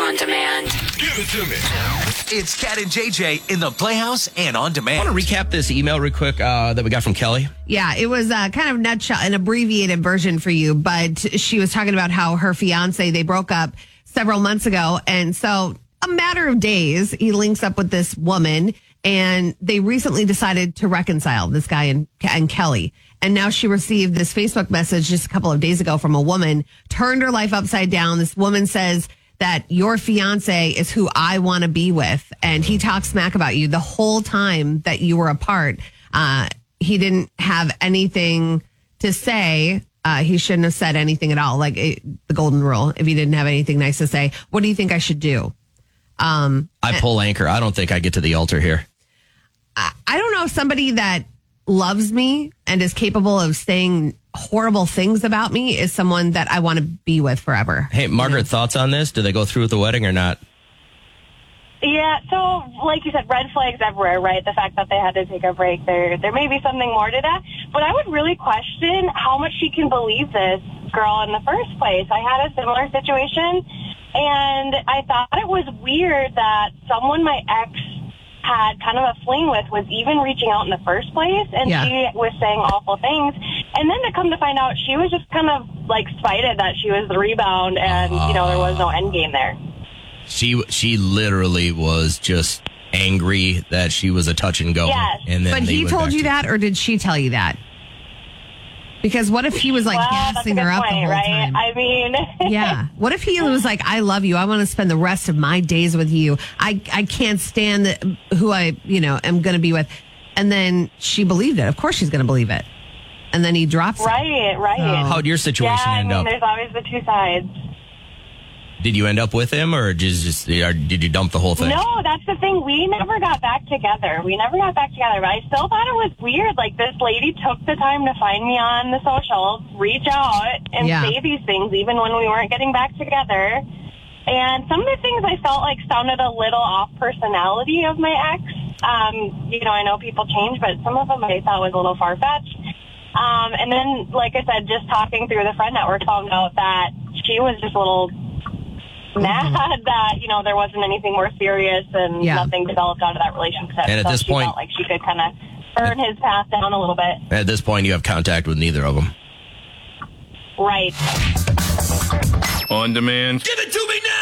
On Demand. Give it to me. It's Cat and JJ in the Playhouse and On I Demand. want to recap this email real quick that we got from Kelly. Yeah, it was kind of nutshell, an abbreviated version for you, but she was talking about how her fiance, they broke up several months ago. And so a matter of days, he links up with this woman and they recently decided to reconcile, this guy and Kelly. And now she received this Facebook message just a couple of days ago from a woman, turned her life upside down. This woman says that your fiance is who I want to be with. And he talked smack about you the whole time that you were apart. He didn't have anything to say. He shouldn't have said anything at all. Like the golden rule. If he didn't have anything nice to say, what do you think I should do? I pull anchor. I don't think I get to the altar here. I don't know if somebody that loves me and is capable of saying horrible things about me is someone that I want to be with forever. Hey, Margaret, thoughts on this? Do they go through with the wedding or not? Yeah, so like you said, red flags everywhere, right? The fact that they had to take a break, there may be something more to that. But I would really question how much she can believe this girl in the first place. I had a similar situation, and I thought it was weird that someone my ex had kind of a fling with was even reaching out in the first place, and she was saying awful things. And then to come to find out, she was just kind of like spited that she was the rebound, and there was no end game there. She literally was just angry that she was a touch and go. Yes. And then but he told you that, or did she tell you that? Because what if he was like gassing her up the whole time? I mean, yeah. What if he was like, I love you. I want to spend the rest of my days with you. I can't stand who I, am going to be with. And then she believed it. Of course she's going to believe it. And then he drops it. Right. How'd your situation end up? There's always the two sides. Did you end up with him, or did you dump the whole thing? No, that's the thing. We never got back together. But I still thought it was weird. Like, this lady took the time to find me on the socials, reach out, and say these things, even when we weren't getting back together. And some of the things I felt like sounded a little off personality of my ex. I know people change, but some of them I thought was a little far-fetched. And then, like I said, just talking through the friend network, found out that she was just a little mad that there wasn't anything more serious and nothing developed out of that relationship. And at this point, felt like she could kind of burn his path down a little bit. At this point, you have contact with neither of them. Right. On Demand. Give it to me now.